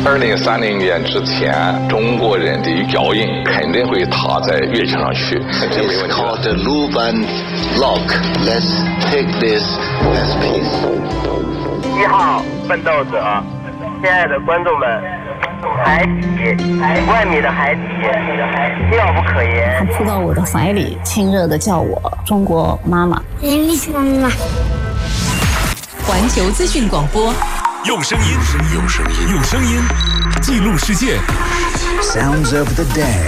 2030年之前，中国人的脚印肯定会踏在月球上去，这没问题。 It's called the Luban Lock. Let's take this as peace. 1号奋斗者，亲爱的观众们，海底，1万米的海底，妙不可言。 他扑到我的怀里，亲热地叫我中国妈妈。 你是妈妈。 环球资讯广播， 用声音记录世界。 Sounds of the day.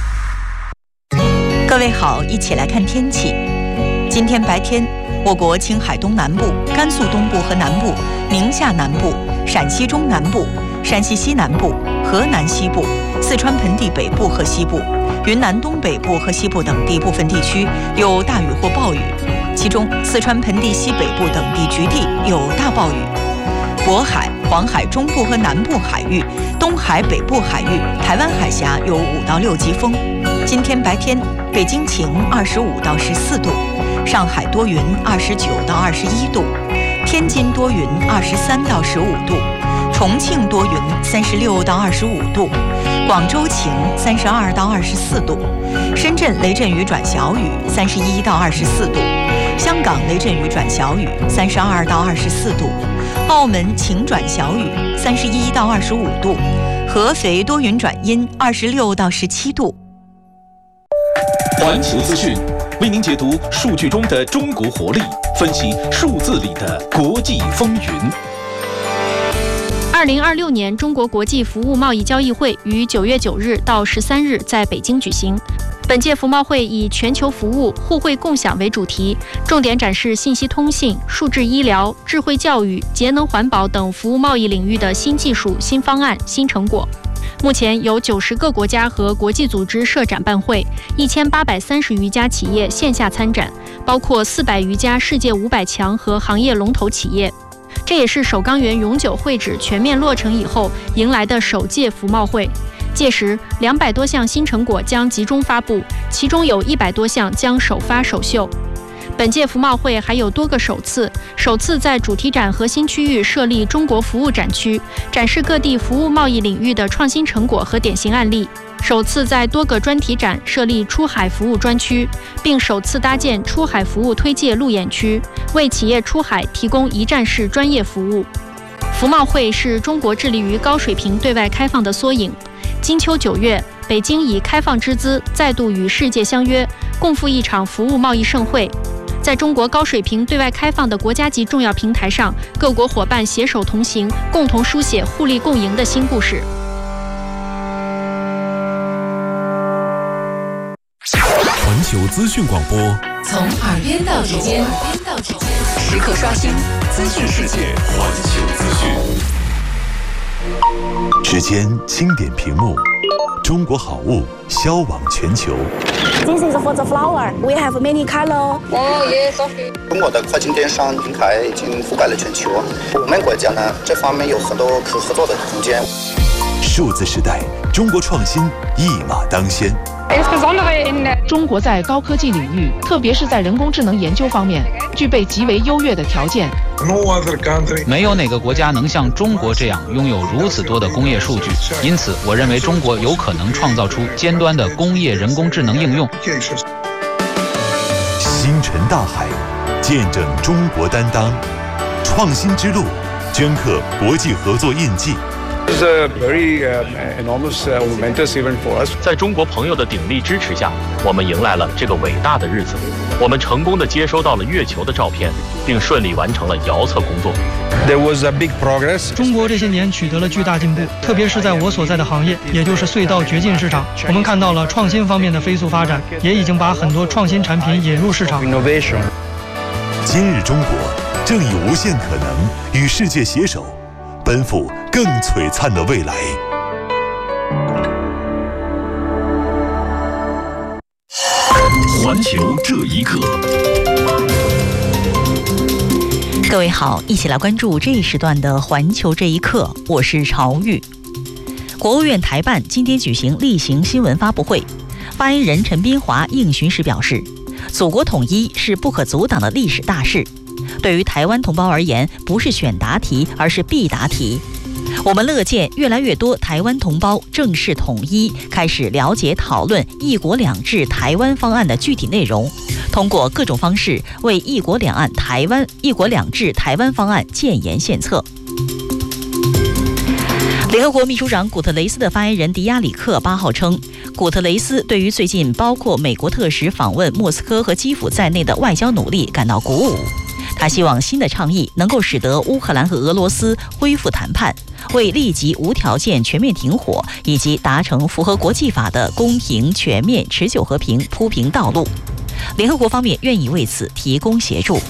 各位好，一起来看天气。今天白天，我国青海东南部、甘肃东部和南部、宁夏南部、陕西中南部、山西西南部、河南西部、四川盆地北部和西部、云南东北部和西部等地部分地区有大雨或暴雨，其中四川盆地西北部等地局地有大暴雨。渤海、黄海中部和南部海域、东海北部海域、台湾海峡有5到6级风。今天白天，北京晴25到14度，上海多云29到21度，天津多云23到15度，重庆多云36到25度，广州晴32到24度，深圳雷阵雨转小雨31到24度，香港雷阵雨转小雨32到24度，澳门晴转小雨31到25度，合肥多云转阴26到17度。 环球资讯为您解读数据中的中国活力，分析数字里的国际风云。 2026年中国国际服务贸易交易会于9月9日到13日在北京举行。本届服贸会以全球服务、互惠共享为主题，重点展示信息通信、数字医疗、智慧教育、节能环保等服务贸易领域的新技术、新方案、新成果。目前有90个国家和国际组织设展办会，1830余家企业线下参展，包括400余家世界500强和行业龙头企业。这也是首钢园永久会址全面落成以后迎来的首届服贸会。届时，200多项新成果将集中发布，其中有100多项将首发首秀。本届服贸会还有多个首次在主题展核心区域设立中国服务展区，展示各地服务贸易领域的创新成果和典型案例；首次在多个专题展设立出海服务专区，并首次搭建出海服务推介路演区，为企业出海提供一站式专业服务。服贸会是中国致力于高水平对外开放的缩影。金秋9月，北京以开放之姿再度与世界相约，共赴一场服务贸易盛会。在中国高水平对外开放的国家级重要平台上，各国伙伴携手同行，共同书写互利共赢的新故事。 环球资讯广播， 从耳边到指尖，时刻刷新资讯世界。 环球资讯。 时间轻点屏幕，中国好物销往全球。 This is for the flower. We have many color. Oh yes, okay. 中国的跨境电商平台已经覆盖了全球，我们国家呢这方面有很多可合作的空间。 数字时代，中国创新一马当先。 中国在高科技领域，特别是在人工智能研究方面，具备极为优越的条件。 没有哪个国家能像中国这样拥有如此多的工业数据，因此我认为中国有可能创造出尖端的工业人工智能应用。 星辰大海，见证中国担当，创新之路，镌刻国际合作印记。 This is a very enormous momentous event for us. 在中国朋友的鼎力支持下，我们迎来了这个伟大的日子。我们成功地接收到了月球的照片，并顺利完成了遥测工作。 There was a big progress. 中国这些年取得了巨大进步，特别是在我所在的行业，也就是隧道掘进市场，我们看到了创新方面的飞速发展，也已经把很多创新产品引入市场。 Innovation. 今日中国正以无限可能与世界携手，奔赴更璀璨的未来。 环球这一刻， 各位好，一起来关注这一时段的环球这一刻，我是朝玉。国务院台办今天举行例行新闻发布会，发言人陈斌华应询时表示，祖国统一是不可阻挡的历史大事，对于台湾同胞而言，不是选答题，而是必答题。 我们乐见越来越多台湾同胞正式统一，开始了解讨论“一国两制”台湾方案的具体内容，通过各种方式为“一国两制”台湾方案建言献策。联合国秘书长古特雷斯的发言人迪亚里克8号称，古特雷斯对于最近包括美国特使访问莫斯科和基辅在内的外交努力感到鼓舞。他希望新的倡议能够使得乌克兰和俄罗斯恢复谈判，为立即无条件全面停火以及达成符合国际法的公平、全面、持久和平铺平道路。联合国方面愿意为此提供协助。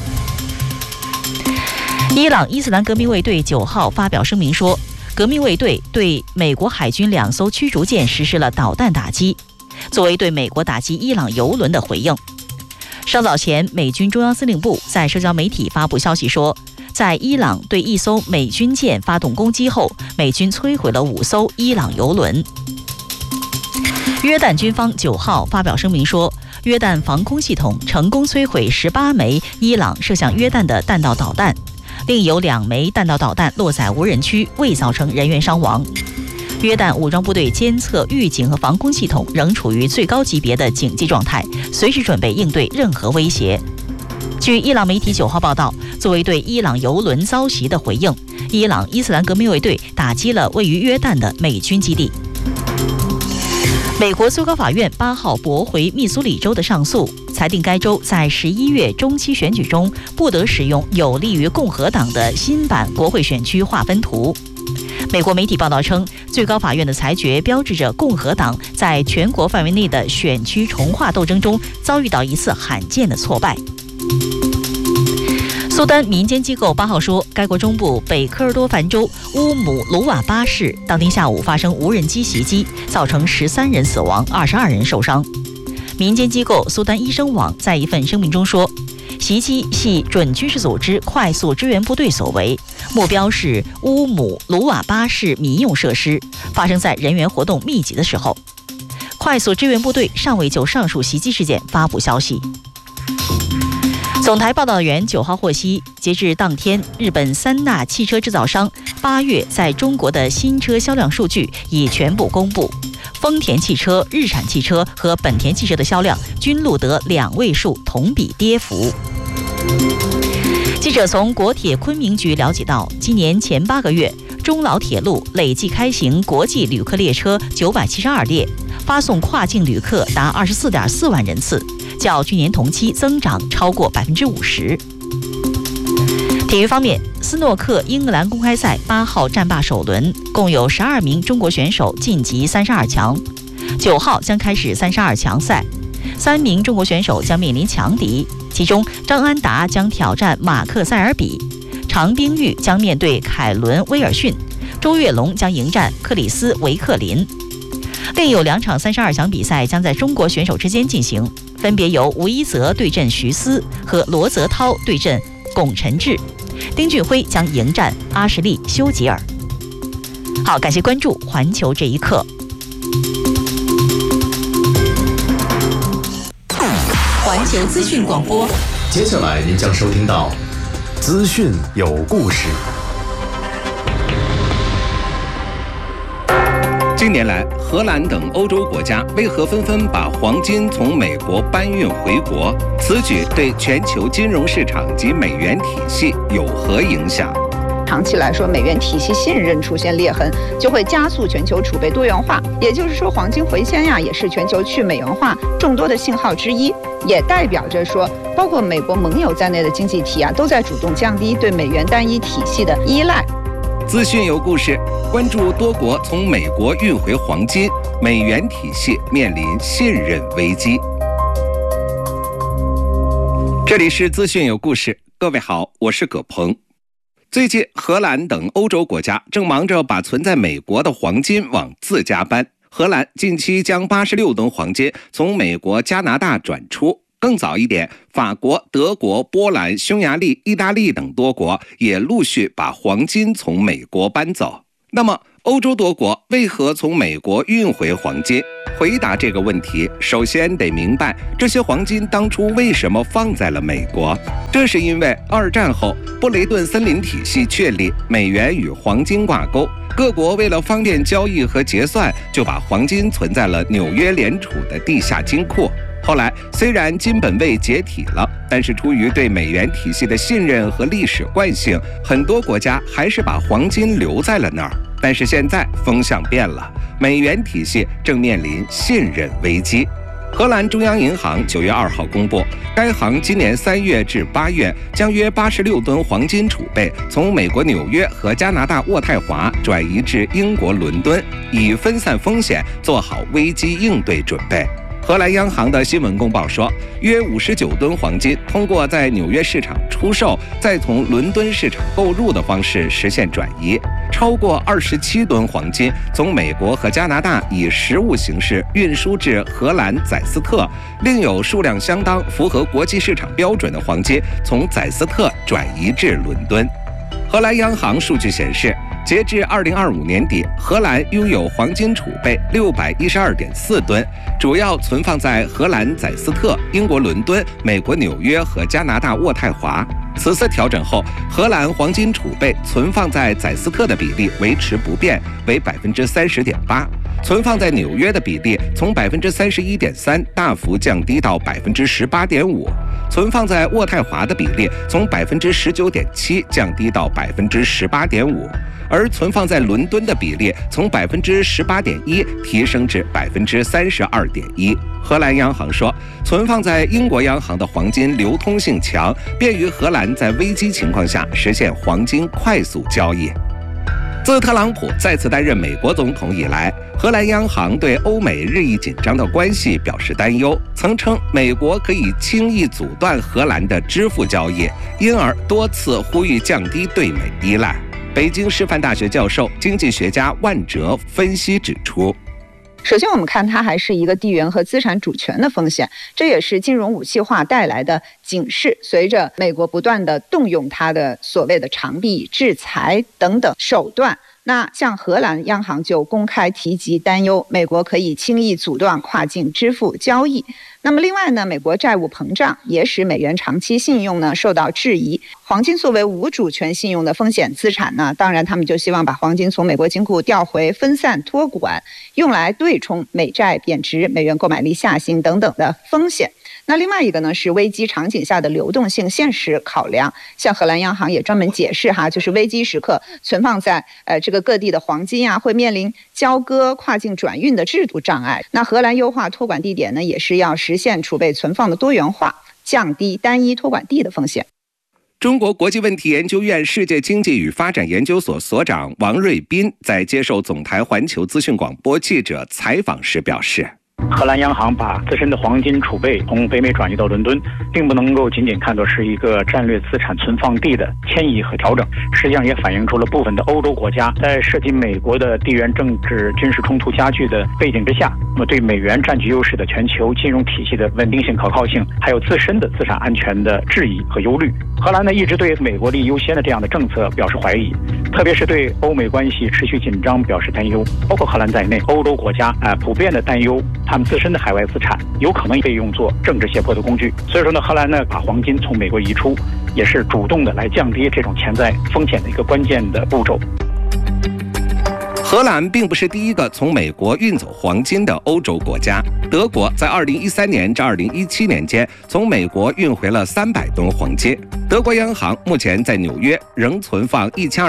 伊朗伊斯兰革命卫队9号发表声明说，革命卫队对美国海军2艘驱逐舰实施了导弹打击，作为对美国打击伊朗油轮的回应。稍早前，美军中央司令部在社交媒体发布消息说，在伊朗对一艘美军舰发动攻击后，美军摧毁了5艘伊朗油轮。约旦军方9号发表声明说，约旦防空系统成功摧毁18枚伊朗射向约旦的弹道导弹，另有2枚弹道导弹落在无人区，未造成人员伤亡。约旦武装部队监测、预警和防空系统仍处于最高级别的警戒状态，随时准备应对任何威胁。据伊朗媒体9号报道，作为对伊朗油轮遭袭的回应，伊朗伊斯兰革命卫队打击了位于约旦的美军基地。美国最高法院8号驳回密苏里州的上诉，裁定该州在11月中期选举中不得使用有利于共和党的新版国会选区划分图。美国媒体报道称，最高法院的裁决标志着共和党在全国范围内的选区重划斗争中遭遇到一次罕见的挫败。苏丹民间机构8号说，该国中部北科尔多凡州乌姆卢瓦巴市当天下午发生无人机袭击，造成13人死亡，22人受伤。民间机构苏丹医生网在一份声明中说，袭击系准军事组织快速支援部队所为，目标是乌姆卢瓦巴市民用设施，发生在人员活动密集的时候。快速支援部队尚未就上述袭击事件发布消息。总台报道员9号获悉，截至当天，日本3大汽车制造商8月在中国的新车销量数据已全部公布，丰田汽车、日产汽车和本田汽车的销量均录得2位数同比跌幅。记者从国铁昆明局了解到，今年前8个月，中老铁路累计开行国际旅客列车972列，发送跨境旅客达24.4万人次，较去年同期增长超过50%。体育方面，斯诺克英格兰公开赛8号战罢首轮，共有12名中国选手晋级32强。9号将开始32强赛，3名中国选手将面临强敌，其中张安达将挑战马克塞尔比，常冰玉将面对凯伦威尔逊，周跃龙将迎战克里斯维克林。另有2场32强比赛将在中国选手之间进行，分别由吴一泽对阵徐思和罗泽涛对阵龚晨志，丁俊晖将迎战阿什利·休吉尔。好，感谢关注环球这一刻。环球资讯广播， 接下来您将收听到资讯有故事。 近年来，荷兰等欧洲国家为何纷纷把黄金从美国搬运回国？此举对全球金融市场及美元体系有何影响？ 长期来说，美元体系信任出现裂痕，就会加速全球储备多元化。也就是说，黄金回迁也是全球去美元化众多的信号之一，也代表着说，包括美国盟友在内的经济体都在主动降低对美元单一体系的依赖。 资讯有故事，关注多国从美国运回黄金，美元体系面临信任危机。这里是资讯有故事，各位好，我是葛鹏。最近，荷兰等欧洲国家正忙着把存在美国的黄金往自家搬。荷兰近期将86吨黄金从美国、加拿大转出。更早一点，法国、德国、波兰、匈牙利、意大利等多国也陆续把黄金从美国搬走。 那么，欧洲多国为何从美国运回黄金？回答这个问题，首先得明白这些黄金当初为什么放在了美国。这是因为二战后布雷顿森林体系确立，美元与黄金挂钩，各国为了方便交易和结算，就把黄金存在了纽约联储的地下金库。后来，虽然金本位解体了，但是出于对美元体系的信任和历史惯性，很多国家还是把黄金留在了那儿。但是现在风向变了，美元体系正面临信任危机。荷兰中央银行9月2号公布，该行今年3月至8月将约86吨黄金储备从美国纽约和加拿大渥太华转移至英国伦敦，以分散风险，做好危机应对准备。荷兰央行的新闻公报说，约59吨黄金通过在纽约市场出售，再从伦敦市场购入的方式实现转移；超过27吨黄金从美国和加拿大以实物形式运输至荷兰宰斯特，另有数量相当符合国际市场标准的黄金从宰斯特转移至伦敦。荷兰央行数据显示，截至2025年底，荷兰拥有黄金储备612.4吨，主要存放在荷兰宰斯特、英国伦敦、美国纽约和加拿大渥太华。此次调整后，荷兰黄金储备存放在宰斯特的比例维持不变，为30.8%，存放在纽约的比例从31.3%大幅降低到18.5%，存放在渥太华的比例从19.7%降低到18.5%。而存放在伦敦的比例从18.1%提升至32.1%。荷兰央行说，存放在英国央行的黄金流通性强，便于荷兰在危机情况下实现黄金快速交易。自特朗普再次担任美国总统以来，荷兰央行对欧美日益紧张的关系表示担忧，曾称美国可以轻易阻断荷兰的支付交易，因而多次呼吁降低对美依赖。北京师范大学教授、经济学家万哲分析指出， 首先我们看它还是一个地缘和资产主权的风险，这也是金融武器化带来的警示。随着美国不断的动用它的所谓的长臂制裁等等手段，那像荷兰央行就公开提及担忧美国可以轻易阻断跨境支付交易。那么另外呢，美国债务膨胀也使美元长期信用呢受到质疑。黄金作为无主权信用的风险资产呢，当然他们就希望把黄金从美国金库调回，分散托管，用来对冲美债贬值、美元购买力下行等等的风险。那另外一个呢是危机场景下的流动性现实考量，像荷兰央行也专门解释就是危机时刻存放在这个各地的黄金会面临交割、跨境转运的制度障碍。那荷兰优化托管地点呢，也是要实现储备存放的多元化，降低单一托管地的风险。 中国国际问题研究院世界经济与发展研究所所长王瑞斌在接受总台环球资讯广播记者采访时表示， 荷兰央行把自身的黄金储备从北美转移到伦敦，并不能够仅仅看作是一个战略资产存放地的迁移和调整，实际上也反映出了部分的欧洲国家在涉及美国的地缘政治军事冲突加剧的背景之下，那么对美元占据优势的全球金融体系的稳定性、可靠性，还有自身的资产安全的质疑和忧虑。荷兰呢一直对美国利益优先的这样的政策表示怀疑，特别是对欧美关系持续紧张表示担忧。包括荷兰在内，欧洲国家普遍的担忧他们自身的海外资产有可能被用作政治胁迫的工具。所以说呢，荷兰呢把黄金从美国移出，也是主动的来降低这种潜在风险的一个关键的步骤。 荷兰并不是第一个从美国运走黄金的欧洲国家。德国在2013年至2017年间从美国运回了300吨黄金。德国央行目前在纽约仍存放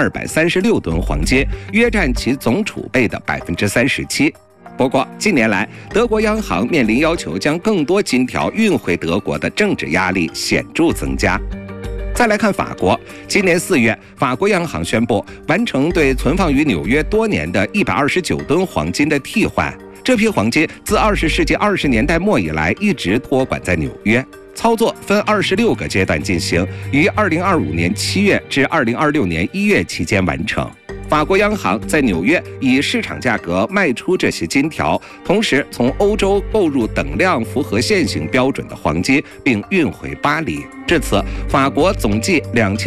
1236吨黄金，约占其总储备的37%。不过，近年来，德国央行面临要求将更多金条运回德国的政治压力显著增加。再来看法国，今年4月，法国央行宣布完成对存放于纽约多年的129吨黄金的替换。这批黄金自20世纪20年代末以来一直托管在纽约，操作分26个阶段进行，于2025年7月至2026年1月期间完成。 法国央行在纽约以市场价格卖出这些金条，同时从欧洲购入等量符合现行标准的黄金，并运回巴黎。至此，法国总计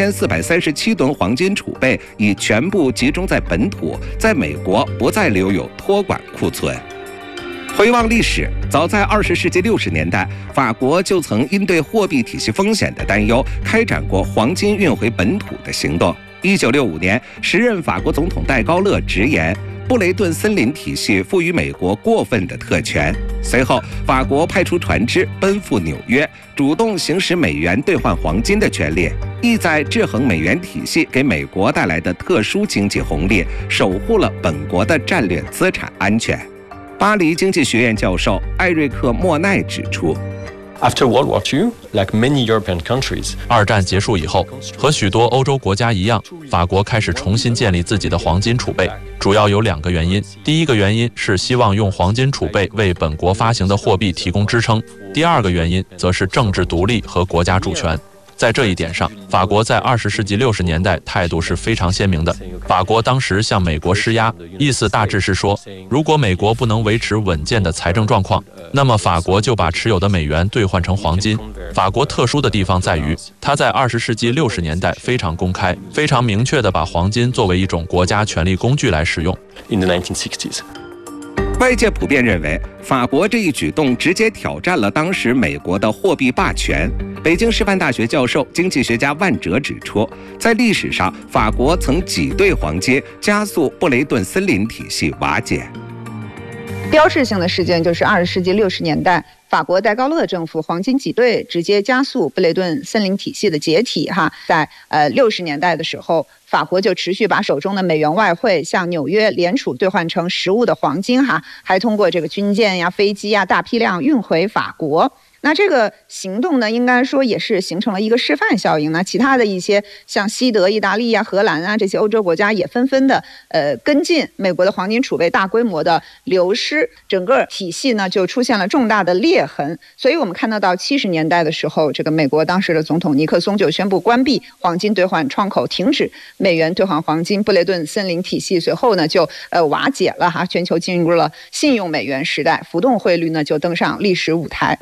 2437吨黄金储备已全部集中在本土，在美国不再留有托管库存。回望历史，早在20世纪60年代，法国就曾因对货币体系风险的担忧，开展过黄金运回本土的行动。1965年，时任法国总统戴高乐直言，布雷顿森林体系赋予美国过分的特权。随后，法国派出船只奔赴纽约，主动行使美元兑换黄金的权利，意在制衡美元体系给美国带来的特殊经济红利，守护了本国的战略资产安全。巴黎经济学院教授艾瑞克·莫奈指出， After World War II, like many European countries, 二战结束以后，和许多欧洲国家一样，法国开始重新建立自己的黄金储备，主要有2个原因。第一个原因是希望用黄金储备为本国发行的货币提供支撑，第2个原因则是政治独立和国家主权。在这一点上，法国在20世纪60年代态度是非常鲜明的。法国当时向美国施压，意思大致是说，如果美国不能维持稳健的财政状况，那么法国就把持有的美元兑换成黄金。法国特殊的地方在于，它在20世纪60年代非常公开、非常明确地把黄金作为一种国家权力工具来使用。 In the 1960s. 外界普遍认为，法国这一举动直接挑战了当时美国的货币霸权。北京师范大学教授、经济学家万哲指出，在历史上，法国曾挤兑黄金，加速布雷顿森林体系瓦解。 标志性的事件就是20世纪60年代，法国戴高乐政府黄金挤兑，直接加速布雷顿森林体系的解体。在60年代的时候，法国就持续把手中的美元外汇向纽约联储兑换成实物的黄金，还通过这个军舰呀、飞机呀大批量运回法国。那这个行动呢，应该说也是形成了一个示范效应呢。其他的一些像西德、意大利啊、荷兰啊这些欧洲国家也纷纷的跟进美国的黄金储备大规模的流失，整个体系呢就出现了重大的裂痕。所以我们看到70年代的时候，这个美国当时的总统尼克松就宣布关闭黄金兑换窗口，停止美元兑换黄金，布雷顿森林体系随后呢就瓦解了全球进入了信用美元时代，浮动汇率呢就登上历史舞台。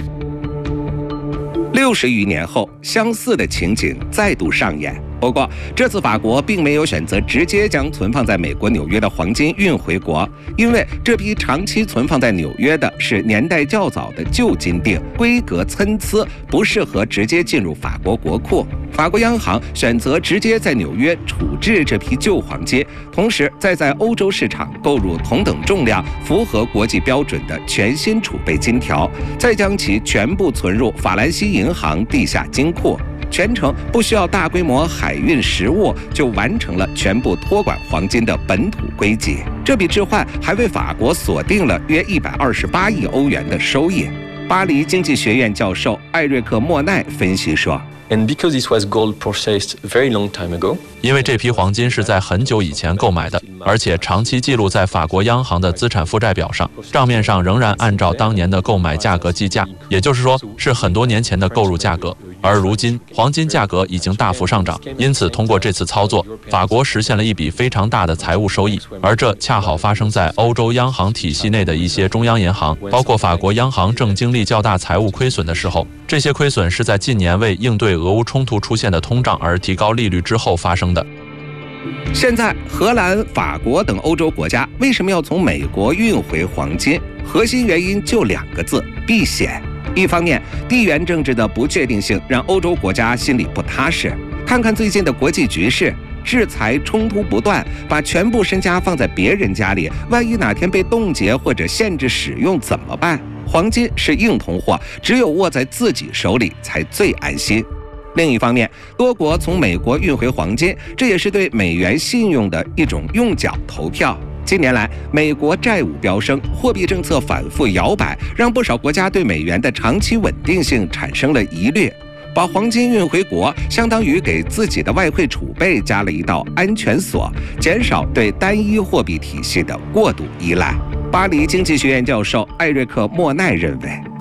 60余年后，相似的情景再度上演。不过，这次法国并没有选择直接将存放在美国纽约的黄金运回国，因为这批长期存放在纽约的是年代较早的旧金锭，规格参差，不适合直接进入法国国库。法国央行选择直接在纽约处置这批旧黄金，同时再在欧洲市场购入同等重量、符合国际标准的全新储备金条，再将其全部存入法兰西银行地下金库。全程不需要大规模海运实物，就完成了全部托管黄金的本土归集。这笔置换还为法国锁定了约128亿欧元的收益。巴黎经济学院教授艾瑞克·莫奈分析说， And because this was gold processed a very long time ago, 因为这批黄金是在很久以前购买的，而且长期记录在法国央行的资产负债表上，账面上仍然按照当年的购买价格计价，也就是说是很多年前的购入价格。而如今黄金价格已经大幅上涨，因此通过这次操作，法国实现了一笔非常大的财务收益，而这恰好发生在欧洲央行体系内的一些中央银行，包括法国央行正经历较大财务亏损的时候。这些亏损是在近年为应对俄乌冲突出现的通胀而提高利率之后发生的。 现在荷兰、法国等欧洲国家为什么要从美国运回黄金？核心原因就2个字：避险。一方面，地缘政治的不确定性让欧洲国家心里不踏实。看看最近的国际局势，制裁冲突不断，把全部身家放在别人家里，万一哪天被冻结或者限制使用怎么办？黄金是硬通货，只有握在自己手里才最安心。另一方面，多国从美国运回黄金，这也是对美元信用的一种用脚投票。近年来，美国债务飙升，货币政策反复摇摆，让不少国家对美元的长期稳定性产生了疑虑。把黄金运回国，相当于给自己的外汇储备加了一道安全锁，减少对单一货币体系的过度依赖。巴黎经济学院教授艾瑞克·莫奈认为，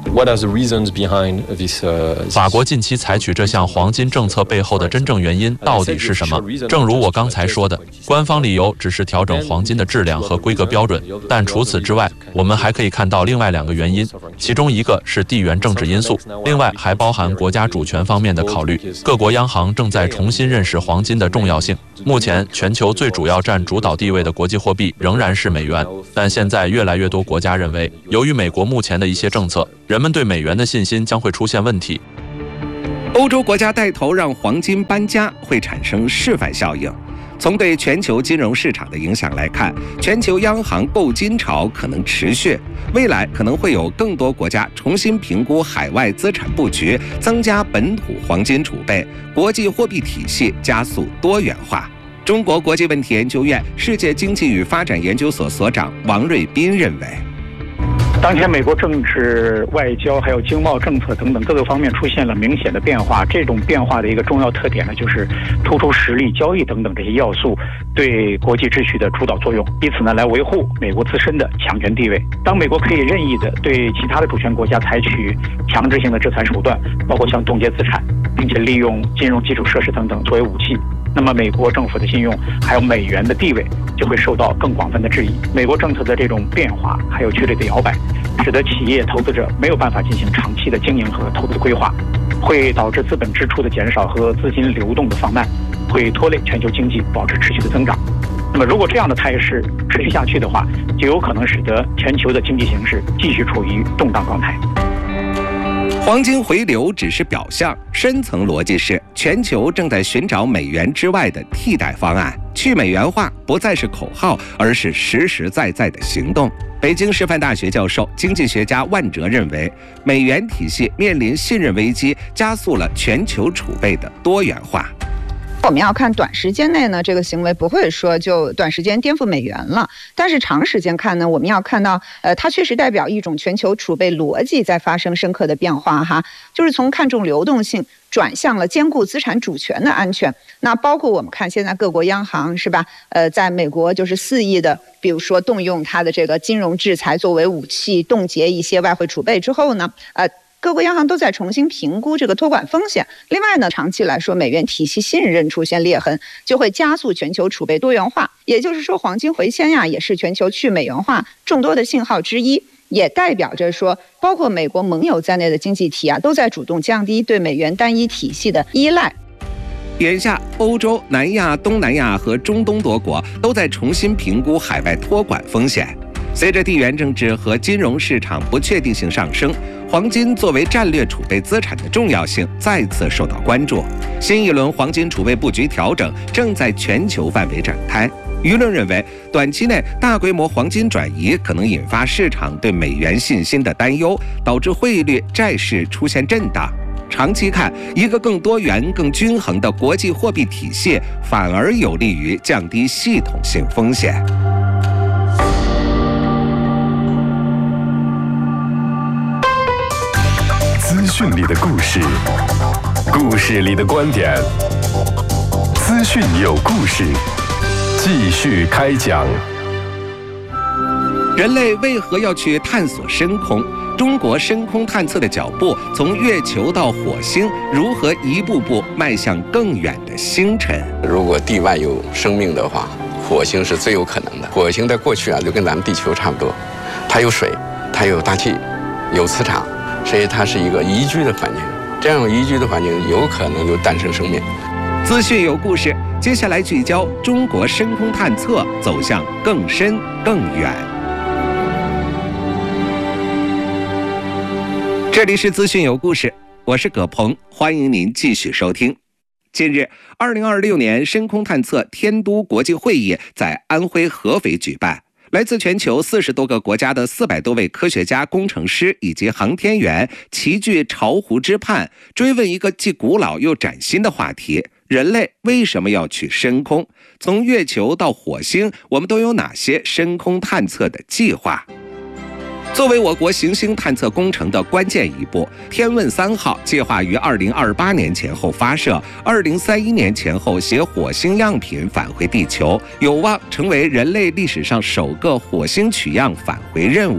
What are the reasons behind this? 法国近期采取这项黄金政策背后的真正原因到底是什么？正如我刚才说的，官方理由只是调整黄金的质量和规格标准，但除此之外，我们还可以看到另外2个原因，其中一个是地缘政治因素，另外还包含国家主权方面的考虑。各国央行正在重新认识黄金的重要性。目前，全球最主要占主导地位的国际货币仍然是美元，但现在越来越多国家认为，由于美国目前的一些政策，人们对美元的信心将会出现问题。 欧洲国家带头让黄金搬家，会产生示范效应。从对全球金融市场的影响来看，全球央行购金潮可能持续，未来可能会有更多国家重新评估海外资产布局，增加本土黄金储备，国际货币体系加速多元化。中国国际问题研究院世界经济与发展研究所所长王瑞斌认为， 当前美国政治、外交还有经贸政策等等各个方面出现了明显的变化，这种变化的一个重要特点呢，就是突出实力、交易等等这些要素对国际秩序的主导作用，以此呢来维护美国自身的强权地位。当美国可以任意的对其他的主权国家采取强制性的制裁手段，包括像冻结资产，并且利用金融基础设施等等作为武器，那么美国政府的信用还有美元的地位就会受到更广泛的质疑。美国政策的这种变化还有剧烈的摇摆，使得企业投资者没有办法进行长期的经营和投资规划，会导致资本支出的减少和资金流动的放慢，会拖累全球经济保持持续的增长。那么如果这样的态势持续下去的话，就有可能使得全球的经济形势继续处于动荡状态。 黄金回流只是表象，深层逻辑是全球正在寻找美元之外的替代方案。去美元化不再是口号，而是实实在在的行动。北京师范大学教授、经济学家万哲认为，美元体系面临信任危机，加速了全球储备的多元化。 我们要看短时间内呢，这个行为不会说就短时间颠覆美元了，但是长时间看呢，我们要看到，它确实代表一种全球储备逻辑在发生深刻的变化哈，就是从看重流动性转向了兼顾资产主权的安全。那包括我们看现在各国央行是吧？在美国就是肆意的，比如说动用它的这个金融制裁作为武器，冻结一些外汇储备之后呢，各国央行都在重新评估这个托管风险。另外呢，长期来说，美元体系信任出现裂痕，就会加速全球储备多元化。也就是说，黄金回迁呀，也是全球去美元化众多的信号之一，也代表着说，包括美国盟友在内的经济体啊，都在主动降低对美元单一体系的依赖。 眼下，欧洲、南亚、东南亚和中东多国都在重新评估海外托管风险。随着地缘政治和金融市场不确定性上升，黄金作为战略储备资产的重要性再次受到关注。新一轮黄金储备布局调整正在全球范围展开。舆论认为，短期内大规模黄金转移可能引发市场对美元信心的担忧，导致汇率、债市出现震荡。长期看，一个更多元、更均衡的国际货币体系反而有利于降低系统性风险。 资讯里的故事，故事里的观点，资讯有故事，继续开讲。 人类为何要去探索深空？中国深空探测的脚步从月球到火星，如何一步步迈向更远的星辰？ 如果地外有生命的话，火星是最有可能的。火星在过去就跟咱们地球差不多，它有水，它有大气，有磁场，所以它是一个宜居的环境。这样宜居的环境有可能就诞生生命。 资讯有故事，接下来聚焦中国深空探测走向更深更远。这里是资讯有故事，我是葛鹏，欢迎您继续收听。近日，2026年深空探测天都国际会议在安徽合肥举办，来自全球40多个国家的400多位科学家、工程师以及航天员齐聚巢湖之畔，追问一个既古老又崭新的话题：人类为什么要去深空？从月球到火星，我们都有哪些深空探测的计划？作为我国行星探测工程的关键一步，天问3号计划于2028年前后发射，2031年前后携火星样品返回地球，有望成为人类历史上首个火星取样返回任务。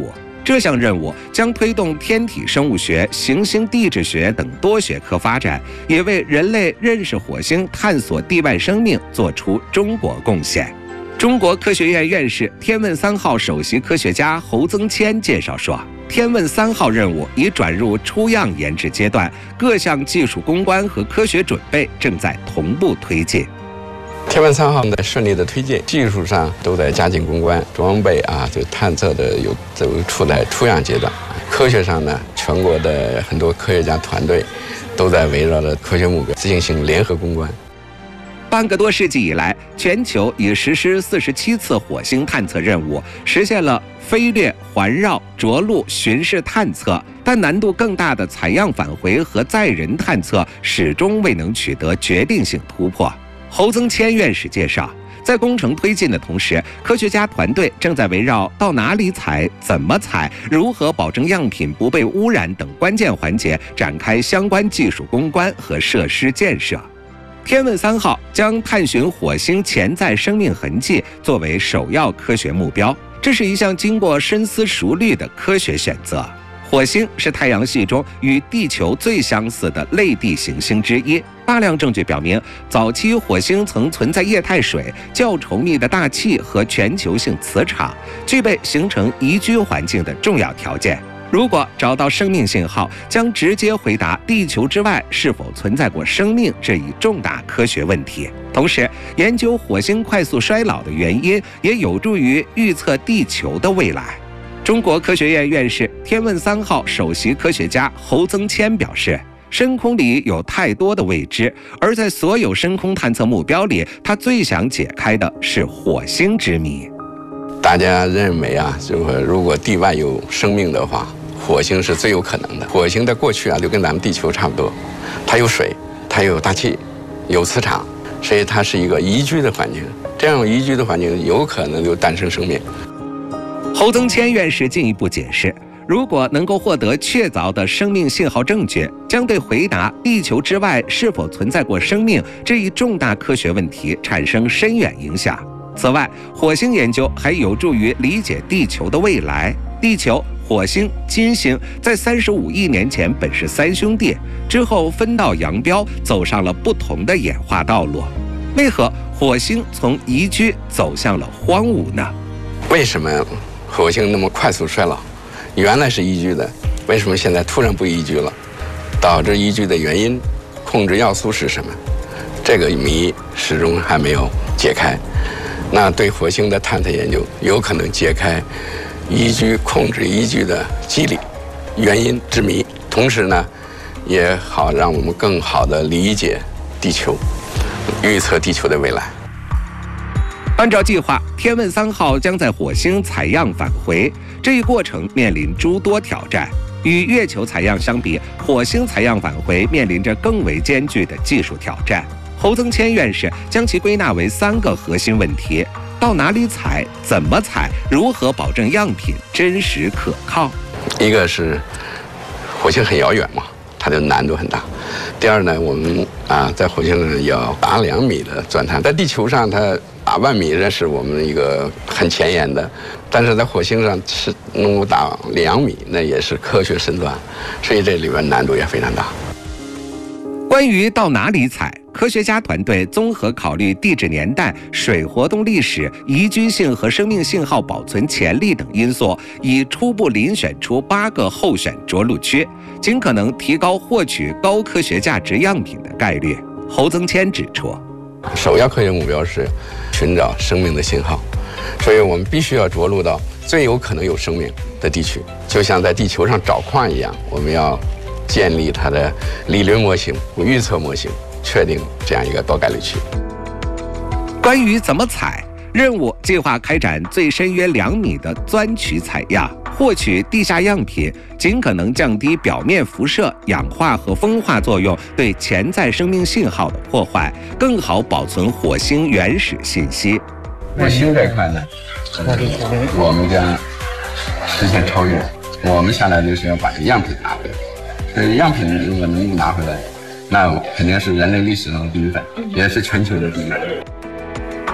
这项任务将推动天体生物学、行星地质学等多学科发展，也为人类认识火星、探索地外生命做出中国贡献。中国科学院院士、天问3号首席科学家侯增谦介绍说，天问3号任务已转入出样研制阶段，各项技术攻关和科学准备正在同步推进。 天问3号的顺利的推进，技术上都在加紧攻关，装备就探测的都处在出样阶段。科学上呢，全国的很多科学家团队都在围绕着科学目标进行联合攻关。 半个多世纪以来，全球已实施47次火星探测任务，实现了飞掠、环绕、着陆、巡视探测，但难度更大的采样返回和载人探测始终未能取得决定性突破。侯增谦院士介绍，在工程推进的同时，科学家团队正在围绕到哪里采、怎么采、如何保证样品不被污染等关键环节展开相关技术攻关和设施建设。天问3号将探寻火星潜在生命痕迹作为首要科学目标，这是一项经过深思熟虑的科学选择。火星是太阳系中与地球最相似的类地行星之一，大量证据表明，早期火星曾存在液态水、较稠密的大气和全球性磁场，具备形成宜居环境的重要条件。如果找到生命信号，将直接回答地球之外是否存在过生命这一重大科学问题。同时，研究火星快速衰老的原因，也有助于预测地球的未来。中国科学院院士、天问3号首席科学家侯增谦表示，深空里有太多的未知，而在所有深空探测目标里，他最想解开的是火星之谜。 大家认为就是如果地外有生命的话，火星是最有可能的。火星在过去就跟咱们地球差不多，它有水，它有大气，有磁场，所以它是一个宜居的环境。这样宜居的环境有可能就诞生生命。 侯增谦院士进一步解释，如果能够获得确凿的生命信号证据，将对回答地球之外是否存在过生命这一重大科学问题产生深远影响。此外，火星研究还有助于理解地球的未来。地球、火星、金星在35亿年前本是3兄弟，之后分道扬镳，走上了不同的演化道路。为何火星从宜居走向了荒芜呢？ 为什么火星那么快速衰老？原来是宜居的，为什么现在突然不宜居了？导致宜居的原因、控制要素是什么？这个谜始终还没有解开。那对火星的探测研究有可能解开宜居、控制宜居的机理、原因之谜，同时呢，也好让我们更好地理解地球，预测地球的未来。 按照计划，天问3号将在火星采样返回，这一过程面临诸多挑战。与月球采样相比，火星采样返回面临着更为艰巨的技术挑战。侯增谦院士将其归纳为3个核心问题：到哪里采、怎么采、如何保证样品真实可靠。 一个是火星很遥远嘛，它的难度很大。第二呢，我们在火星上要打2米的钻探，在地球上它打1万米，这是我们一个很前沿的，但是在火星上是能够打2米，那也是科学深钻，所以这里边难度也非常大。 关于到哪里采，科学家团队综合考虑地质年代、水活动历史、宜居性和生命信号保存潜力等因素，已初步遴选出8个候选着陆区，尽可能提高获取高科学价值样品的概率。侯增谦指出， 首要科学目标是寻找生命的信号，所以我们必须要着陆到最有可能有生命的地区，就像在地球上找矿一样，我们要建立它的理论模型、预测模型，确定这样一个高概率区。 关于怎么采，任务计划开展最深约2米的钻取采样，获取地下样品，尽可能降低表面辐射、氧化和风化作用对潜在生命信号的破坏，更好保存火星原始信息。 火星这块呢，我们将实现超越。我们下来就是要把这样品拿回来。样品如果能拿回来，那肯定是人类历史上的第一份，也是全球的第一份。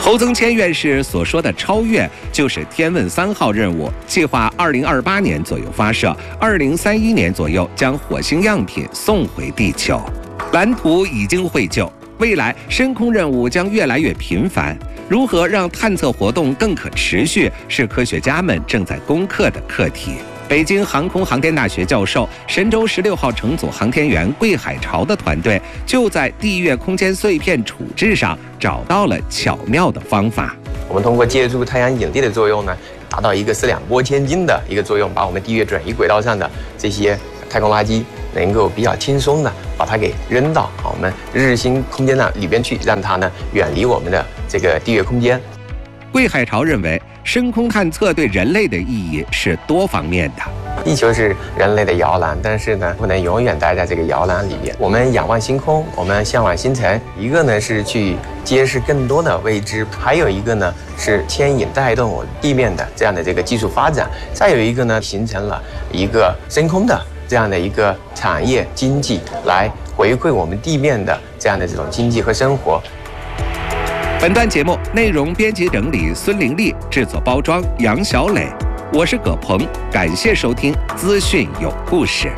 侯增谦院士所说的超越，就是天问3号任务，计划2028年左右发射，2031年左右将火星样品送回地球。蓝图已经绘就，未来深空任务将越来越频繁。如何让探测活动更可持续，是科学家们正在攻克的课题。北京航空航天大学教授、神舟16号乘组航天员桂海潮的团队，就在地月空间碎片处置上找到了巧妙的方法。 我们通过借助太阳引力的作用呢，达到一个4两拨千斤的一个作用，把我们地月转移轨道上的这些太空垃圾能够比较轻松的把它给扔到我们日星空间里边去，让它呢远离我们的这个地月空间。 桂海潮认为，深空探测对人类的意义是多方面的。 地球是人类的摇篮，但是呢，不能永远待在这个摇篮里边。我们仰望星空，我们向往星辰。一个呢是去揭示更多的未知，还有一个呢是牵引带动我们地面的这样的这个技术发展。再有一个呢，形成了一个深空的这样的一个产业经济，来回馈我们地面的这样的这种经济和生活。 本段节目内容编辑整理孙玲丽，制作包装杨小磊，我是葛鹏，感谢收听资讯有故事。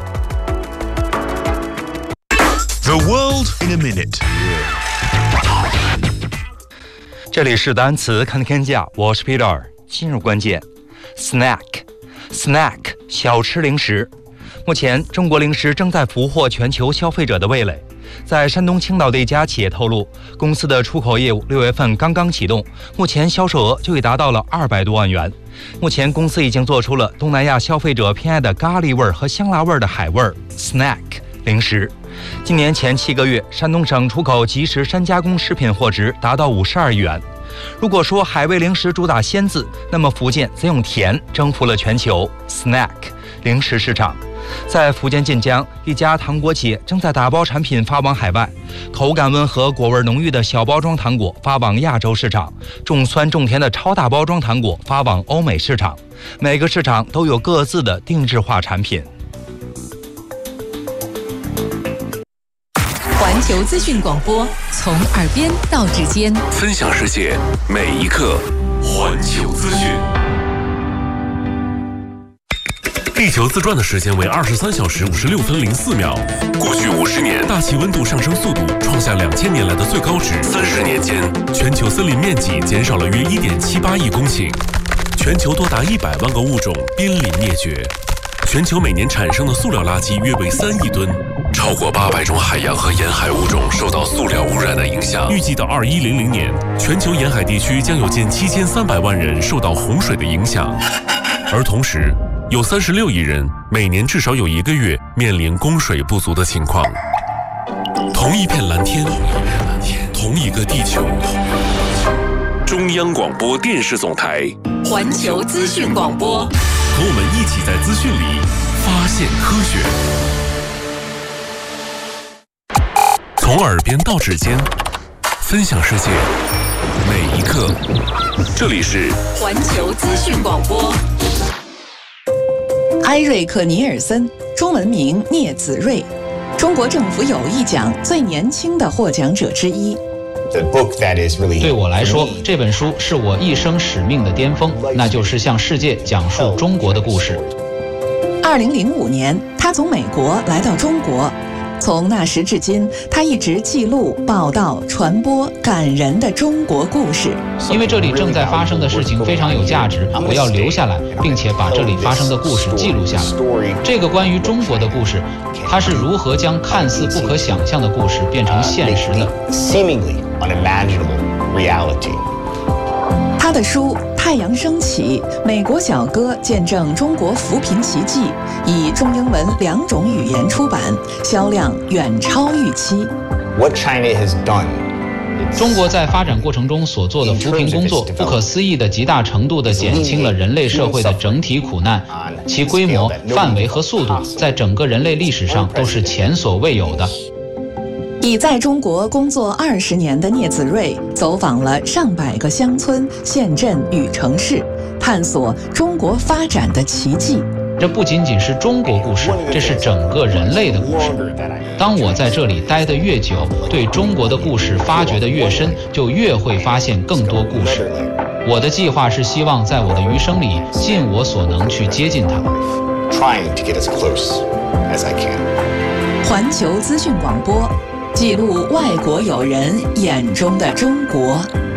The world in a minute。 这里是单词看天下，我是 Peter。今日关键 ：snack， 小吃零食。目前，中国零食正在俘获全球消费者的味蕾。在山东青岛的一家企业透露，公司的出口业务6月份刚刚启动，目前销售额就已达到了200多万元。目前公司已经做出了东南亚消费者偏爱的咖喱味和香辣味的海味 snack 零食。今年前7个月，山东省出口即食深加工食品货值达到52亿元。如果说海味零食主打鲜字，那么福建则用甜征服了全球 snack 零食市场。在福建晋江，一家糖果企业正在打包产品发往海外，口感温和、果味浓郁的小包装糖果发往亚洲市场，重酸重甜的超大包装糖果发往欧美市场。每个市场都有各自的定制化产品。 环球资讯广播，从耳边到指尖， 分享世界每一刻。环球资讯。地球自转的时间为23小时56分04秒。过去50年，大气温度上升速度创下2000年来的最高值。30年间，全球森林面积减少了约1.78亿公顷，全球多达100万个物种濒临灭绝。全球每年产生的塑料垃圾约为3亿吨，超过800种海洋和沿海物种受到塑料污染的影响。预计到2100年，全球沿海地区将有近7300万人受到洪水的影响，而同时，有36亿人每年至少有1个月面临供水不足的情况。同一片蓝天，同一个地球。中央广播电视总台， 环球资讯广播， 和我们一起在资讯里发现科学。从耳边到指尖，分享世界每一刻。这里是环球资讯广播。 埃瑞克·尼尔森，中文名聂子睿，中国政府友谊奖最年轻的获奖者之一。 对我来说，这本书是我一生使命的巅峰，那就是向世界讲述中国的故事。 2005年，他从美国来到中国。从那时至今，他一直记录、报道、传播感人的中国故事。 因为这里正在发生的事情非常有价值，我要留下来，并且把这里发生的故事记录下来。这个关于中国的故事，它是如何将看似不可想象的故事变成现实的。 他的书《太阳升起》《美国小哥见证中国扶贫奇迹》以中英文2种语言出版，销量远超预期。 中国在发展过程中所做的扶贫工作，不可思议的极大程度地减轻了人类社会的整体苦难，其规模、范围和速度在整个人类历史上都是前所未有的。 已在中国工作20年的聂子睿走访了上百个乡村、县镇与城市，探索中国发展的奇迹。 这不仅仅是中国故事，这是整个人类的故事。当我在这里待得越久，对中国的故事发掘得越深，就越会发现更多故事。我的计划是希望在我的余生里尽我所能去接近它。 环球资讯广播，记录外国友人眼中的中国。